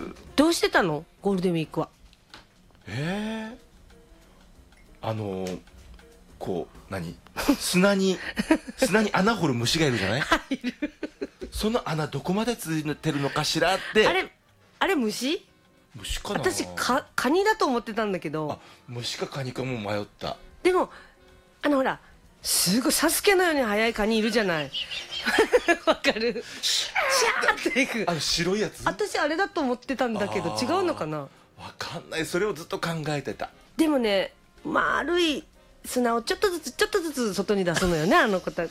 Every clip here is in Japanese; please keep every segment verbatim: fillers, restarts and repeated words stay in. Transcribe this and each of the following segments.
どうしてたのゴールデンウィークは。 えー、あのー、こう何砂に砂に穴掘る虫がいるじゃないその穴どこまでついてるのかしらって。 あれあれ虫虫かな。 私かカニだと思ってたんだけど。 あ、虫かカニかも迷った。 でもあのほらすごいサスケのように速いカニいるじゃないわかる。シャーっていくあの白いやつ。 私あれだと思ってたんだけど違うのかな。 わかんない。それをずっと考えてた。 でもね丸い砂をちょっとずつちょっとずつ外に出すのよねあの子たち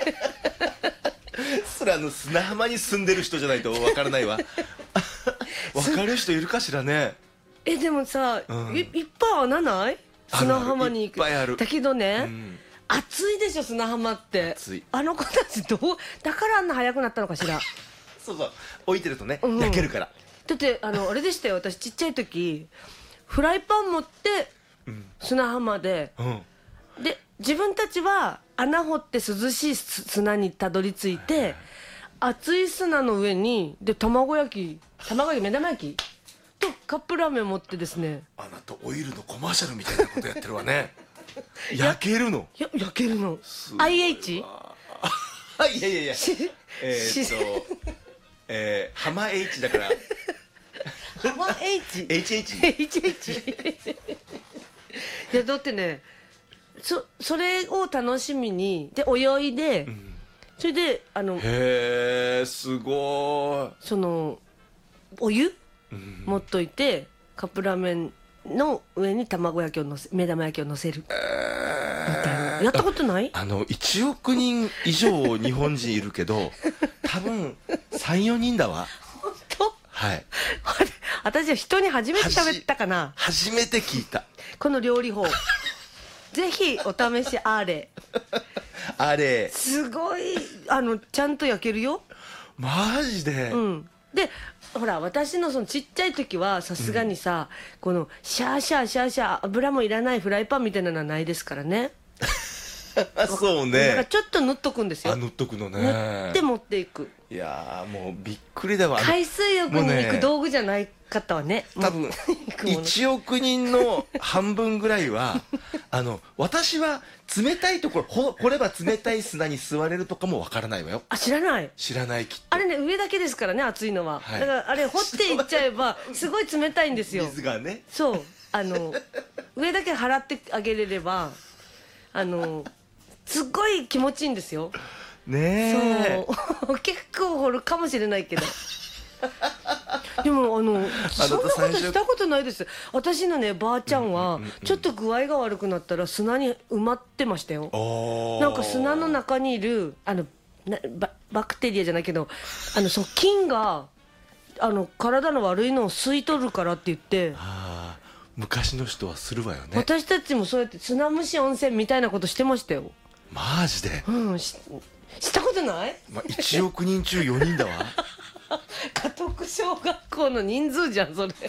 それあの砂浜に住んでる人じゃないとわからないわわかる人いるかしらね。 えでもさ、うん、い, いっぱい穴ない砂浜に行く。 いっぱいある。 だけどね、 うん、 暑いでしょ砂浜って。 暑い。 あの子たちどうだからあんな速くなったのかしらそうそう置いてるとね、 うん、 焼けるから。 だってあのあれでしたよ私ちっちゃい時フライパン持って砂浜で、うん、で自分たちは穴掘って涼しい砂にたどり着いて、はいはい、熱い砂の上にで卵焼き卵焼き目玉焼きとカップラーメン持ってですね。 あなたオイルのコマーシャルみたいなことやってるわね焼けるの。 や焼けるの アイエイチ？ いやいやいやえーっとえー、ハマ H だからハマ H？ エイチエイチ？ エイチエイチ いやだってね そ, それを楽しみにで泳いで、うん、それであのへーすごいそのお湯、うん、持っといてカップラーメンの上に卵焼きをのせ目玉焼きをのせる、えー、みたいな。やったことない？ あのいちおく人以上日本人いるけど多分 さん,よ 人だわ。 本当？ はい。 私は人に初めて喋ったかな。 初めて聞いたこの料理法ぜひお試しあれあれすごいあのちゃんと焼けるよマジで。 うん。でほら私のそのちっちゃい時はさすがにさ、うん、このシャーシャーシャーシャー油もいらないフライパンみたいなのはないですからねそうね。 だからちょっと塗っとくんですよ。 あ塗っとくのね。 塗って持っていく。 いやもうびっくりだわ。 海水浴に行く道具じゃないかったわね。 多分いちおく人の半分ぐらいはあの私は冷たいところほ掘れば冷たい砂に座れるとかもわからないわよ。 あ知らない知らないきっと。 あれね上だけですからね熱いのは、はい、だからあれ掘っていっちゃえばすごい冷たいんですよ水がね。 そうあの上だけ払ってあげれればあのすっごい気持ちいいんですよねえ。 そう結構掘るかもしれないけどでもあのそんなことしたことないです。私のねばあちゃんはちょっと具合が悪くなったら砂に埋まってましたよ。なんか砂の中にいるあのな バ, バクテリアじゃないけどあのそう菌があの体の悪いのを吸い取るからって言って。 あ昔の人はするわよね。 私たちもそうやって砂蒸し温泉みたいなことしてましたよ。 マジで。 うんししたことない、 まあ、いちおく人中よにんだわ家督小学校の人数じゃんそれ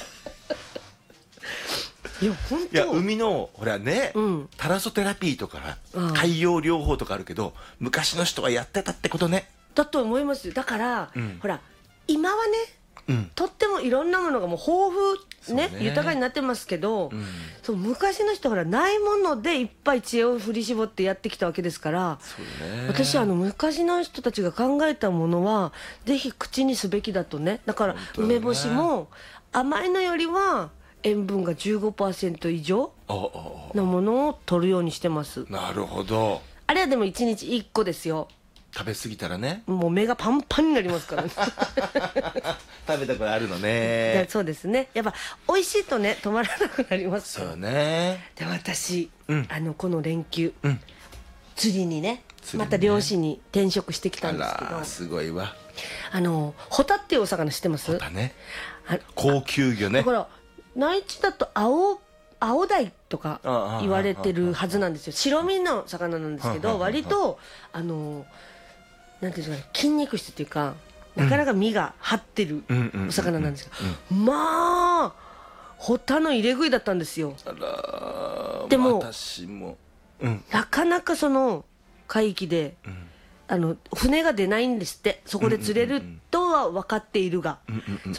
いや本当。 いや海のほらね、うん、タラソテラピーとか海洋療法とかあるけど昔の人はやってたってことね。 だと思いますよ。だから、うん、ほら今はね、うん、とってもいろんなものがもう豊富ね、ね豊かになってますけど、うん、そう昔の人ほらないものでいっぱい知恵を振り絞ってやってきたわけですから、そうね、私あの昔の人たちが考えたものはぜひ口にすべきだとね。だから、ね、梅干しも甘いのよりは塩分が じゅうごパーセント 以上のものを取るようにしてます。 なるほど。 あれはでもいちにちいっこですよ。 食べ過ぎたらねもう目がパンパンになりますからね食べたことあるのね。 そうですね。やっぱ美味しいとね止まらなくなりますから。 そうね。 で私、うん、あのこの連休、 うん、 釣りにねまた漁師に転職してきたんですけど。 あらすごいわ。 あのホタっていうお魚知ってます？ ホタね。高級魚ね。 だから内地だと青青鯛とか言われてるはずなんですよ。白身の魚なんですけど割とあのなんていうんですかね筋肉質っていうかなかなか身が張ってるお魚なんですけど、まあホタの入れ食いだったんですよ。 あらでも私も、うん、 なかなかその海域で、うん、あの船が出ないんですって。そこで釣れるとは分かっているが、